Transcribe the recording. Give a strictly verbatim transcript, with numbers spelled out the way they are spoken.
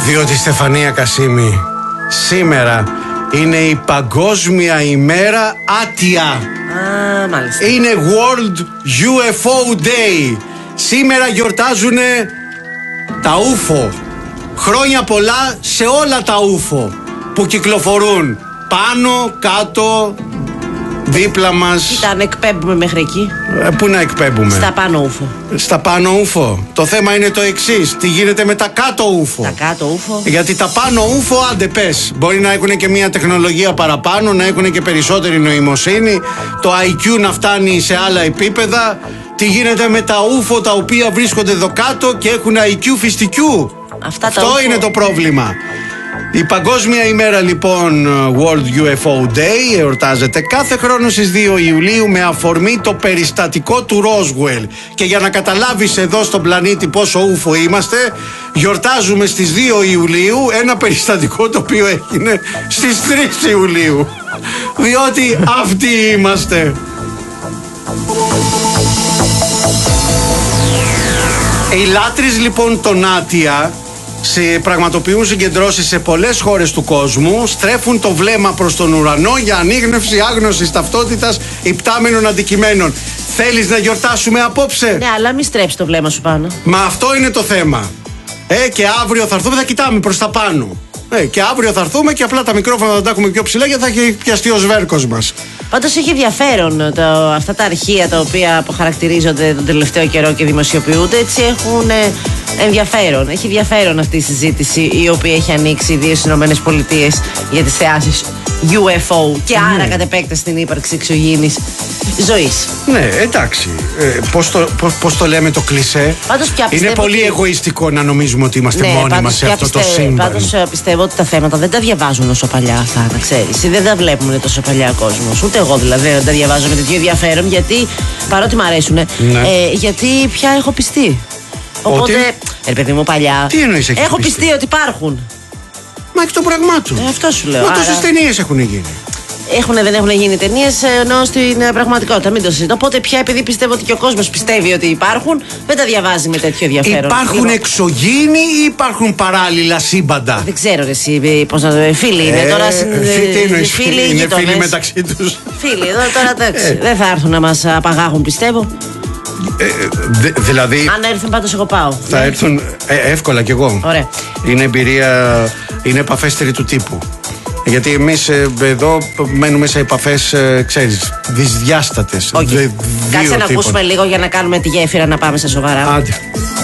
Διότι, Στεφανία Κασίμη, σήμερα είναι η Παγκόσμια ημέρα άτια. Α, μάλιστα. Είναι World γιου εφ ο Day. Σήμερα γιορτάζουν τα ούφο. Χρόνια πολλά σε όλα τα ούφο που κυκλοφορούν πάνω, κάτω, δίπλα μας. Κοίτα, να εκπέμπουμε μέχρι εκεί. Ε, πού να εκπέμπουμε? Στα πάνω ούφο. Στα πάνω ούφο. Το θέμα είναι το εξής. Τι γίνεται με τα κάτω ούφο? Τα κάτω ούφο. Γιατί τα πάνω ούφο, άντε πες, μπορεί να έχουν και μια τεχνολογία παραπάνω, να έχουν και περισσότερη νοημοσύνη, το άι κιου να φτάνει σε άλλα επίπεδα. Τι γίνεται με τα ούφο τα οποία βρίσκονται εδώ κάτω και έχουν άι κιου φιστικιού? Αυτά Αυτό τα ούφο... είναι το πρόβλημα. Η Παγκόσμια ημέρα λοιπόν World γιου εφ ο Day εορτάζεται κάθε χρόνο στις δύο Ιουλίου με αφορμή το περιστατικό του Ρόσουελ. Και για να καταλάβεις εδώ στον πλανήτη πόσο ούφο είμαστε, γιορτάζουμε στις δύο Ιουλίου ένα περιστατικό το οποίο έγινε στις τρεις Ιουλίου. Διότι αυτοί είμαστε. Οι λάτρεις λοιπόν των Άτια σε πραγματοποιούν συγκεντρώσεις σε πολλές χώρες του κόσμου, στρέφουν το βλέμμα προς τον ουρανό για ανίγνευση άγνωσης ταυτότητας υπτάμενων αντικειμένων. Θέλεις να γιορτάσουμε απόψε? Ναι, αλλά μην στρέψει το βλέμμα σου πάνω. Μα αυτό είναι το θέμα. Ε, και αύριο θα έρθουμε, θα κοιτάμε προς τα πάνω. Ε, και αύριο θα έρθουμε και απλά τα μικρόφωνα θα τα έχουμε πιο ψηλά γιατί θα έχει πιαστεί ο σβέρκος μας. Πάντως έχει ενδιαφέρον το, αυτά τα αρχεία τα οποία αποχαρακτηρίζονται τον τελευταίο καιρό και δημοσιοποιούνται, έτσι έχουν ε, ενδιαφέρον. Έχει ενδιαφέρον αυτή η συζήτηση η οποία έχει ανοίξει ιδίως στις ΗΠΑ για τις θεάσεις γιου εφ ο και άρα ναι, κατ' επέκταση την ύπαρξη εξωγήινης ζωής. Ναι, εντάξει. Ε, πώς, το, πώς, πώς το λέμε το κλισέ? Πάντως πια είναι πολύ ότι... εγωιστικό να νομίζουμε ότι είμαστε ναι, μόνοι μας σε αυτό πιστε... το σύμπαν. Πάντως πιστεύω ότι τα θέματα δεν τα διαβάζουν όσο παλιά αυτά, να ξέρεις. Δεν τα βλέπουν τόσο παλιά κόσμος. Ούτε εγώ δηλαδή δεν τα διαβάζω με τέτοιο ενδιαφέρον, γιατί παρότι μ' αρέσουν, ναι, ε, γιατί πια έχω πιστεί. Οπότε, ρε παιδί μου, παλιά. Τι εννοείς έχεις έχω πιστεί? πιστεί ότι υπάρχουν. Μα εκ των πραγμάτων. Ε, αυτό σου λέω. Μα άρα... τόσες ταινίες έχουν γίνει. Έχουν, δεν έχουν γίνει ταινίες ενώ στην πραγματικότητα. Μην το συζητώ. Οπότε πια επειδή πιστεύω ότι και ο κόσμος πιστεύει ότι υπάρχουν, δεν τα διαβάζει με τέτοιο ενδιαφέρον. Υπάρχουν λοιπόν εξωγήινοι ή υπάρχουν παράλληλα σύμπαντα? Δεν ξέρω εσύ πώς να το. Φίλοι είναι ε, τώρα. Συν... Τι εννοείς, φίλοι, είναι γείτονες. Φίλοι μεταξύ τους. Φίλοι εδώ τώρα εντάξει. Ε. Δεν θα έρθουν να μας απαγάγουν, πιστεύω. Ε, δε, δηλαδή. Αν έρθουν πάντως εγώ πάω. Θα ναι, έρθουν ε, εύκολα κι εγώ. Ωραία. Είναι εμπειρία, είναι επαφές τρίτου τύπου. Γιατί εμείς ε, εδώ μένουμε σε επαφές, ε, ξέρεις, δυσδιάστατες. Okay. Δε, Κάτσε να τύπων. ακούσουμε λίγο για να κάνουμε τη γέφυρα να πάμε σε σοβαρά. Άντε.